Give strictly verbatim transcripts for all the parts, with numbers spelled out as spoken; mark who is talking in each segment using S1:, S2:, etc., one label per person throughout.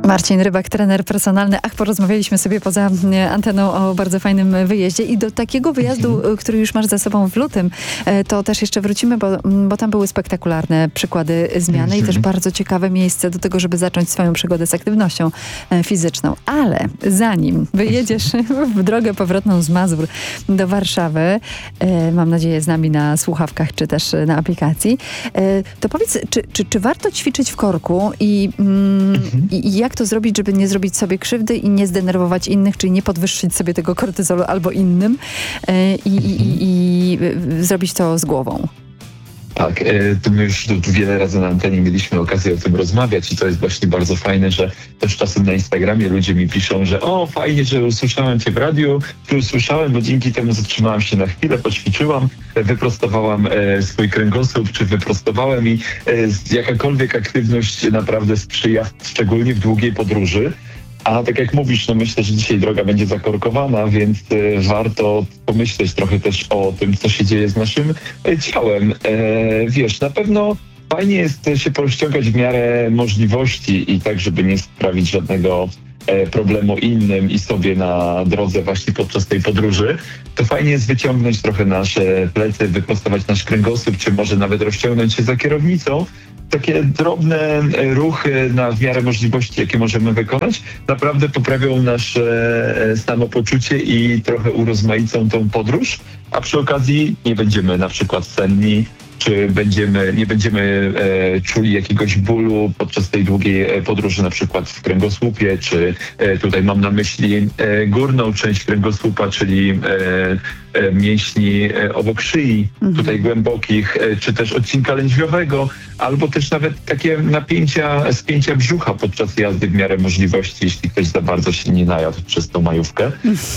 S1: Marcin Rybak, trener personalny. Ach, porozmawialiśmy sobie poza anteną o bardzo fajnym wyjeździe i do takiego wyjazdu, który już masz za sobą w lutym, to też jeszcze wrócimy, bo, bo tam były spektakularne przykłady zmiany i też bardzo ciekawe miejsce do tego, żeby zacząć swoją przygodę z aktywnością fizyczną. Ale zanim wyjedziesz w drogę powrotną z Mazur do Warszawy, mam nadzieję z nami na słuchawkach czy też na aplikacji, to powiedz, czy, czy, czy warto ćwiczyć w korku i, mm, i jak to zrobić, żeby nie zrobić sobie krzywdy i nie zdenerwować innych, czyli nie podwyższyć sobie tego kortyzolu albo innym i, i, i, i zrobić to z głową?
S2: Tak, to my już wiele razy na antenie mieliśmy okazję o tym rozmawiać i to jest właśnie bardzo fajne, że też czasem na Instagramie ludzie mi piszą, że o, fajnie, że usłyszałem cię w radiu, że usłyszałem, bo dzięki temu zatrzymałam się na chwilę, poćwiczyłam, wyprostowałam e, swój kręgosłup, czy wyprostowałem i e, jakakolwiek aktywność naprawdę sprzyja, szczególnie w długiej podróży. A tak jak mówisz, no myślę, że dzisiaj droga będzie zakorkowana, więc y, warto pomyśleć trochę też o tym, co się dzieje z naszym y, ciałem. E, wiesz, na pewno fajnie jest się porozciągać w miarę możliwości i tak, żeby nie sprawić żadnego e, problemu innym i sobie na drodze właśnie podczas tej podróży. To fajnie jest wyciągnąć trochę nasze plecy, wyprostować nasz kręgosłup, czy może nawet rozciągnąć się za kierownicą. Takie drobne ruchy na w miarę możliwości, jakie możemy wykonać, naprawdę poprawią nasze samopoczucie i trochę urozmaicą tą podróż, a przy okazji nie będziemy na przykład senni, czy będziemy, nie będziemy e, czuli jakiegoś bólu podczas tej długiej podróży, na przykład w kręgosłupie, czy e, tutaj mam na myśli e, górną część kręgosłupa, czyli e, e, mięśni e, obok szyi, mhm. tutaj głębokich, e, czy też odcinka lędźwiowego, albo też nawet takie napięcia, spięcia brzucha podczas jazdy w miarę możliwości, jeśli ktoś za bardzo się nie najadł przez tą majówkę,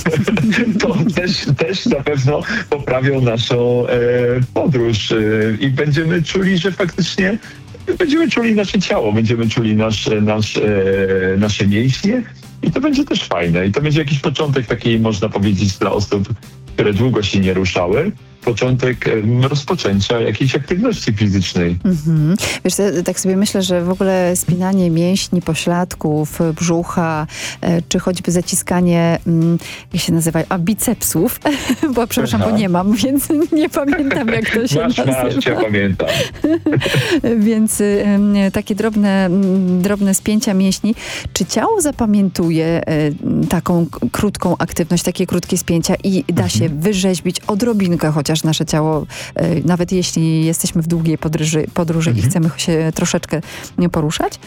S2: to też, też na pewno poprawią naszą e, podróż e, i będziemy czuli, że faktycznie będziemy czuli nasze ciało, będziemy czuli nasz, nasz, e, nasze mięśnie i to będzie też fajne. I to będzie jakiś początek takiej, można powiedzieć, dla osób, które długo się nie ruszały, początek rozpoczęcia jakiejś aktywności fizycznej.
S1: Mhm. Wiesz, tak sobie myślę, że w ogóle spinanie mięśni, pośladków, brzucha, czy choćby zaciskanie, jak się nazywa, a bicepsów, bo przepraszam, Aha. bo nie mam, więc nie pamiętam, jak to się
S2: masz,
S1: nazywa.
S2: Masz, ja pamiętam.
S1: Więc takie drobne, drobne spięcia mięśni. Czy ciało zapamiętuje taką krótką aktywność, takie krótkie spięcia i da się wyrzeźbić odrobinkę chociaż nasze ciało, nawet jeśli jesteśmy w długiej podróży, podróży mhm. i chcemy się troszeczkę poruszać?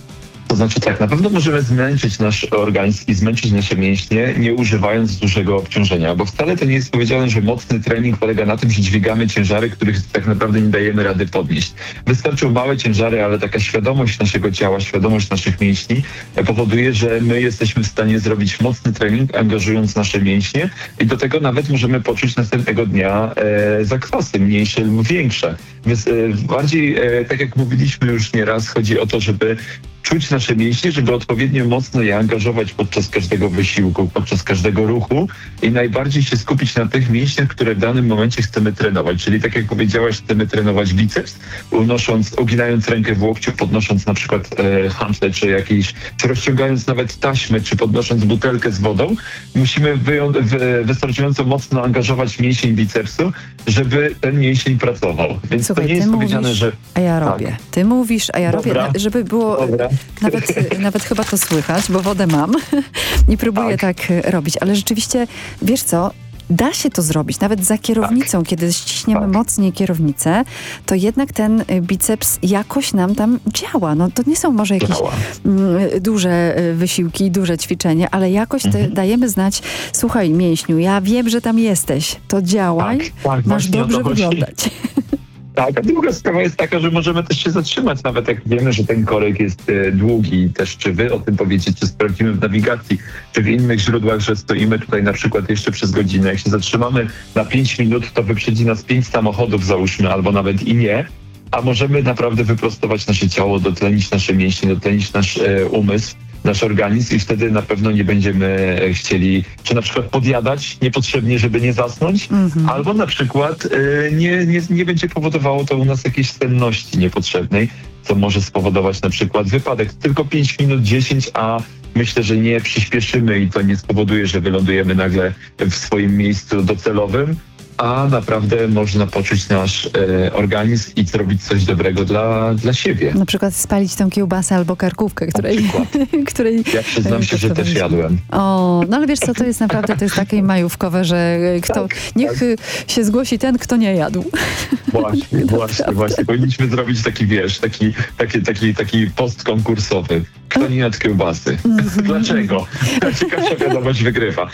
S2: To znaczy tak, na pewno możemy zmęczyć nasz organizm i zmęczyć nasze mięśnie, nie używając dużego obciążenia, bo wcale to nie jest powiedziane, że mocny trening polega na tym, że dźwigamy ciężary, których tak naprawdę nie dajemy rady podnieść. Wystarczą małe ciężary, ale taka świadomość naszego ciała, świadomość naszych mięśni powoduje, że my jesteśmy w stanie zrobić mocny trening, angażując nasze mięśnie i do tego nawet możemy poczuć następnego dnia e, zakwasy, mniejsze lub większe. Więc e, bardziej, e, tak jak mówiliśmy już nieraz, chodzi o to, żeby czuć nasze mięśnie, żeby odpowiednio mocno je angażować podczas każdego wysiłku, podczas każdego ruchu i najbardziej się skupić na tych mięśniach, które w danym momencie chcemy trenować. Czyli tak jak powiedziałaś, chcemy trenować biceps, unosząc, uginając rękę w łokciu, podnosząc na przykład e, hantle, czy jakieś, czy rozciągając nawet taśmę, czy podnosząc butelkę z wodą. Musimy wyją- w, wystarczająco mocno angażować mięsień bicepsu, żeby ten mięsień pracował. Więc
S1: Słuchaj,
S2: to nie jest
S1: mówisz,
S2: powiedziane, że...
S1: a ja robię. Tak. Ty mówisz, a ja
S2: Dobra.
S1: robię, żeby było... Dobra. Nawet, nawet chyba to słychać, bo wodę mam i próbuję tak. tak robić. Ale rzeczywiście, wiesz co, da się to zrobić. Nawet za kierownicą, tak. kiedy ściśniemy tak. mocniej kierownicę, to jednak ten biceps jakoś nam tam działa. No to nie są może jakieś m, duże wysiłki, duże ćwiczenie, ale jakoś mhm. te, dajemy znać, słuchaj mięśniu, ja wiem, że tam jesteś. To działaj, tak, tak, masz dobrze wyglądać.
S2: Tak, a druga sprawa jest taka, że możemy też się zatrzymać, nawet jak wiemy, że ten korek jest e, długi. Też czy wy o tym powiecie, czy sprawdzimy w nawigacji, czy w innych źródłach, że stoimy tutaj na przykład jeszcze przez godzinę. Jak się zatrzymamy na pięć minut, to wyprzedzi nas pięć samochodów, załóżmy, albo nawet i nie. A możemy naprawdę wyprostować nasze ciało, dotlenić nasze mięśnie, dotlenić nasz e, umysł, nasz organizm i wtedy na pewno nie będziemy chcieli, czy na przykład podjadać niepotrzebnie, żeby nie zasnąć, mm-hmm. albo na przykład y, nie, nie, nie będzie powodowało to u nas jakiejś senności niepotrzebnej. co może spowodować na przykład wypadek. Tylko pięć minut, dziesięć, a myślę, że nie przyspieszymy i to nie spowoduje, że wylądujemy nagle w swoim miejscu docelowym, a naprawdę można poczuć nasz e, organizm i zrobić coś dobrego dla, dla siebie.
S1: Na przykład spalić tą kiełbasę albo karkówkę, której... której
S2: ja przyznam się, że też jadłem.
S1: O, no ale wiesz co, to jest naprawdę, to jest takie majówkowe, że kto, tak, niech tak. się zgłosi ten, kto nie jadł.
S2: Właśnie, właśnie, właśnie. Powinniśmy zrobić taki, wiesz, taki, taki, taki, taki post konkursowy. Kto nie jadł kiełbasy? Mm-hmm. Dlaczego? Ciekawsza wiadomość wygrywa.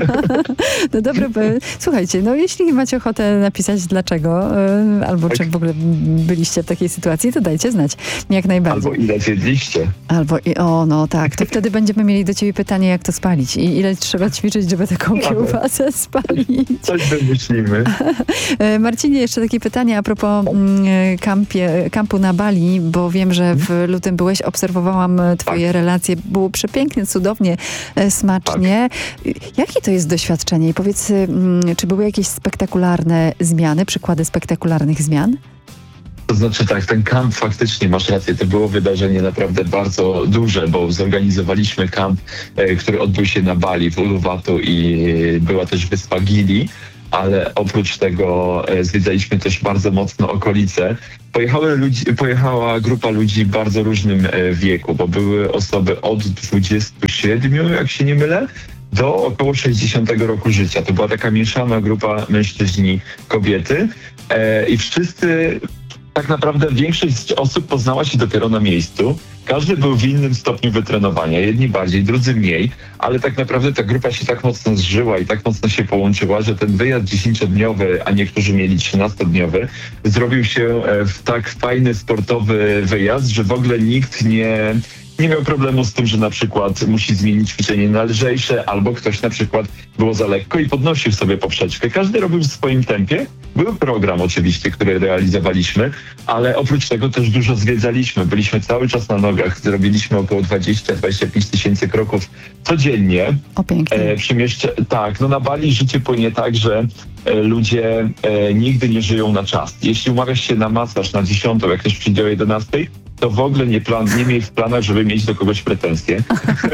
S1: No dobra, słuchajcie, no jeśli macie ochotę napisać dlaczego, albo tak. czy w ogóle byliście w takiej sytuacji, to dajcie znać. Jak najbardziej.
S2: Albo ile zjedliście.
S1: Albo, i, o no tak, to wtedy będziemy mieli do ciebie pytanie, jak to spalić i ile trzeba ćwiczyć, żeby taką kiełbasę spalić.
S2: Coś wymyślimy.
S1: Marcinie, jeszcze takie pytanie a propos kampie, kampu na Bali, bo wiem, że w lutym byłeś, obserwowałam twoje tak. relacje, było przepięknie, cudownie, smacznie. Tak. Jakie to jest doświadczenie? I powiedz, czy były jakieś spektakularne zmiany, przykłady spektakularnych zmian?
S2: To znaczy tak, ten kamp faktycznie, masz rację, to było wydarzenie naprawdę bardzo duże, bo zorganizowaliśmy kamp, e, który odbył się na Bali, w Uluwatu i była też wyspa Gili, ale oprócz tego e, zwiedzaliśmy też bardzo mocno okolice. Pojechały ludzi, pojechała grupa ludzi w bardzo różnym e, wieku, bo były osoby od dwudziestu siedmiu, jak się nie mylę, do około sześćdziesiątego roku życia. To była taka mieszana grupa mężczyźni, kobiety e, i wszyscy, tak naprawdę większość osób poznała się dopiero na miejscu. Każdy był w innym stopniu wytrenowania, jedni bardziej, drudzy mniej, ale tak naprawdę ta grupa się tak mocno zżyła i tak mocno się połączyła, że ten wyjazd dziesięciodniowy, a niektórzy mieli trzynastodniowy, zrobił się w tak fajny, sportowy wyjazd, że w ogóle nikt nie... nie miał problemu z tym, że na przykład musi zmienić ćwiczenie na lżejsze, albo ktoś na przykład było za lekko i podnosił sobie poprzeczkę. Każdy robił w swoim tempie. Był program oczywiście, który realizowaliśmy, ale oprócz tego też dużo zwiedzaliśmy. Byliśmy cały czas na nogach, zrobiliśmy około dwadzieścia do dwudziestu pięciu tysięcy kroków codziennie.
S1: O, pięknie.
S2: E, przymieszcze... Tak, no na Bali życie płynie tak, że e, ludzie e, nigdy nie żyją na czas. Jeśli umawiasz się na masaż na dziesiątą, jak ktoś przyjdzie o jedenastej, to w ogóle nie, plan, nie miej w planach, żeby mieć do kogoś pretensje.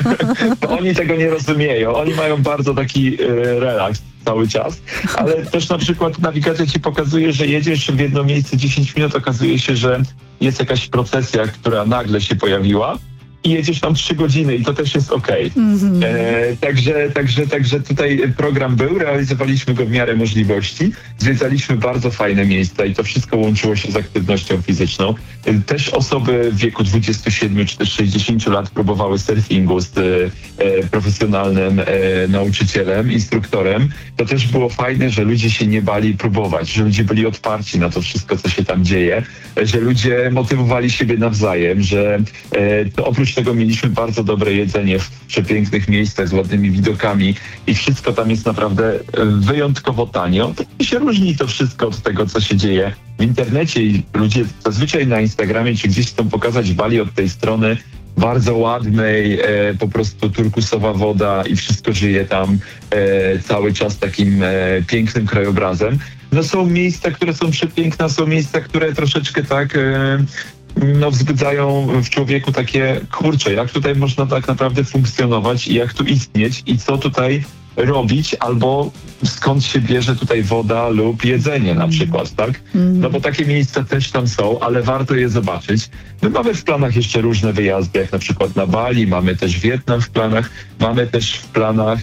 S2: Bo oni tego nie rozumieją. Oni mają bardzo taki e, relaks cały czas, ale też na przykład nawigacja ci pokazuje, że jedziesz w jedno miejsce dziesięć minut, okazuje się, że jest jakaś procesja, która nagle się pojawiła i jedziesz tam trzy godziny i to też jest okej. Okay. Mm-hmm. E, także, także, także tutaj program był, realizowaliśmy go w miarę możliwości, zwiedzaliśmy bardzo fajne miejsca i to wszystko łączyło się z aktywnością fizyczną. E, też osoby w wieku dwudziestu siedmiu czy też sześćdziesięciu lat próbowały surfingu z e, profesjonalnym e, nauczycielem, instruktorem. To też było fajne, że ludzie się nie bali próbować, że ludzie byli otwarci na to wszystko, co się tam dzieje, że ludzie motywowali siebie nawzajem, że e, to oprócz tego mieliśmy bardzo dobre jedzenie w przepięknych miejscach z ładnymi widokami i wszystko tam jest naprawdę wyjątkowo tanio. To się różni to wszystko od tego, co się dzieje w internecie i ludzie zazwyczaj na Instagramie czy gdzieś chcą pokazać Bali od tej strony bardzo ładnej, e, po prostu turkusowa woda i wszystko żyje tam e, cały czas takim e, pięknym krajobrazem. No są miejsca, które są przepiękne, są miejsca, które troszeczkę tak... E, no, wzbudzają w człowieku takie, kurczę, jak tutaj można tak naprawdę funkcjonować i jak tu istnieć i co tutaj robić, albo skąd się bierze tutaj woda lub jedzenie na przykład, tak? No bo takie miejsca też tam są, ale warto je zobaczyć. My mamy w planach jeszcze różne wyjazdy, jak na przykład na Bali, mamy też Wietnam w planach, mamy też w planach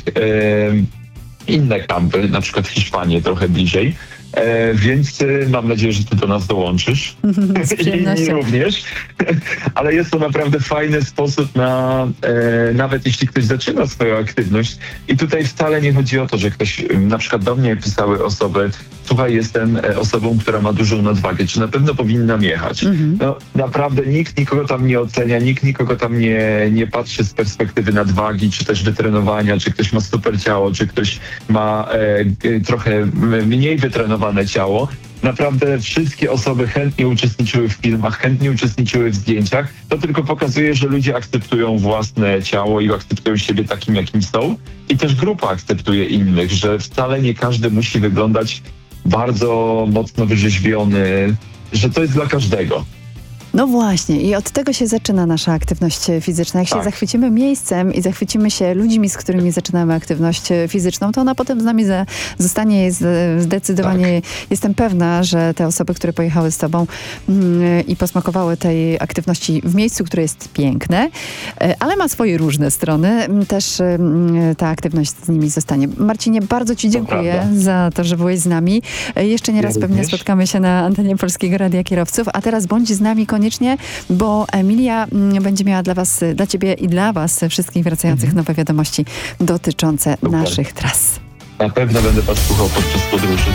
S2: e, inne kampy, na przykład Hiszpanię trochę bliżej. E, więc e, mam nadzieję, że ty do nas dołączysz. I, I również. Ale jest to naprawdę fajny sposób na, e, nawet jeśli ktoś zaczyna swoją aktywność i tutaj wcale nie chodzi o to, że ktoś, na przykład do mnie pisały osoby, słuchaj, jestem osobą, która ma dużą nadwagę, czy na pewno powinnam jechać? Mhm. No naprawdę nikt nikogo tam nie ocenia, nikt nikogo tam nie, nie patrzy z perspektywy nadwagi, czy też wytrenowania, czy ktoś ma super ciało, czy ktoś ma e, trochę mniej wytrenowane ciało. Naprawdę wszystkie osoby chętnie uczestniczyły w filmach, chętnie uczestniczyły w zdjęciach. To tylko pokazuje, że ludzie akceptują własne ciało i akceptują siebie takim, jakim są. I też grupa akceptuje innych, że wcale nie każdy musi wyglądać bardzo mocno wyrzeźbiony, że to jest dla każdego.
S1: No właśnie i od tego się zaczyna nasza aktywność fizyczna. Jak
S2: Tak.
S1: się zachwycimy miejscem i zachwycimy się ludźmi, z którymi zaczynamy aktywność fizyczną, to ona potem z nami za, zostanie. Jest zdecydowanie, tak. Jestem pewna, że te osoby, które pojechały z tobą mm, i posmakowały tej aktywności w miejscu, które jest piękne, ale ma swoje różne strony, też mm, ta aktywność z nimi zostanie. Marcinie, bardzo ci dziękuję to za to, że byłeś z nami. Jeszcze nie raz ja pewnie również. Spotkamy się na antenie Polskiego Radia Kierowców, a teraz bądź z nami koniecznie, bo Emilia mm, będzie miała dla was, dla ciebie i dla was wszystkich wracających mhm. nowe wiadomości dotyczące Super. Naszych tras.
S2: Na pewno będę was słuchał podczas podróży.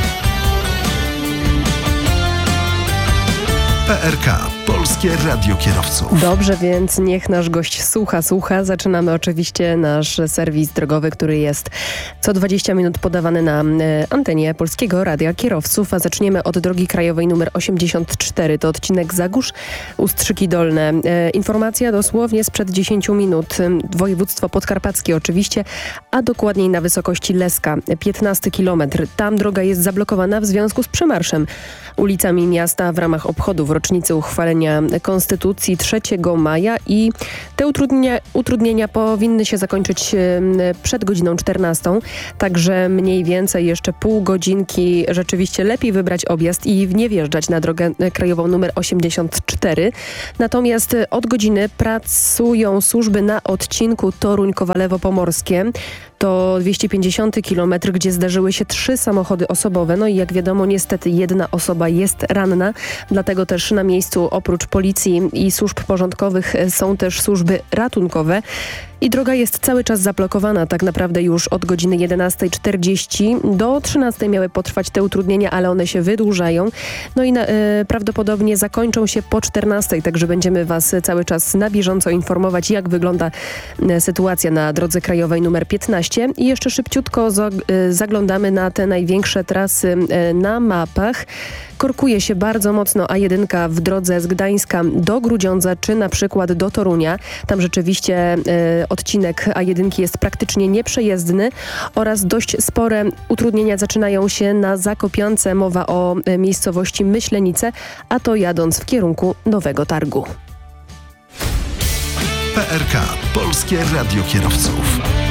S3: P R K. Polskie Radio Kierowców.
S4: Dobrze, więc niech nasz gość słucha, słucha. Zaczynamy oczywiście nasz serwis drogowy, który jest co dwadzieścia minut podawany na antenie Polskiego Radia Kierowców, a zaczniemy od drogi krajowej numer osiemdziesiąt cztery. To odcinek Zagórz, Ustrzyki Dolne. Informacja dosłownie sprzed dziesięciu minut. Województwo podkarpackie oczywiście, a dokładniej na wysokości Leska. piętnasty kilometr. Tam droga jest zablokowana w związku z przemarszem ulicami miasta w ramach obchodów rocznicy uchwalenia Konstytucji trzeciego maja i te utrudnienia, utrudnienia powinny się zakończyć przed godziną czternastą, także mniej więcej jeszcze pół godzinki rzeczywiście lepiej wybrać objazd i nie wjeżdżać na drogę krajową numer osiemdziesiąt cztery. Natomiast od godziny pracują służby na odcinku Toruń-Kowalewo-Pomorskie. To dwieście pięćdziesiąty kilometr, gdzie zdarzyły się trzy samochody osobowe. No i jak wiadomo, niestety jedna osoba jest ranna, dlatego też na miejscu oprócz policji i służb porządkowych są też służby ratunkowe. I droga jest cały czas zablokowana, tak naprawdę już od godziny jedenastej czterdzieści do trzynastej miały potrwać te utrudnienia, ale one się wydłużają. No i na, y, prawdopodobnie zakończą się po czternastej, także będziemy was cały czas na bieżąco informować, jak wygląda y, sytuacja na drodze krajowej numer piętnaście. I jeszcze szybciutko za, y, zaglądamy na te największe trasy y, na mapach. Korkuje się bardzo mocno A jeden w drodze z Gdańska do Grudziądza, czy na przykład do Torunia. Tam rzeczywiście y, odcinek A jeden jest praktycznie nieprzejezdny oraz dość spore utrudnienia zaczynają się na Zakopiance. Mowa o y, miejscowości Myślenice, a to jadąc w kierunku Nowego Targu.
S3: P R K. Polskie Radio Kierowców.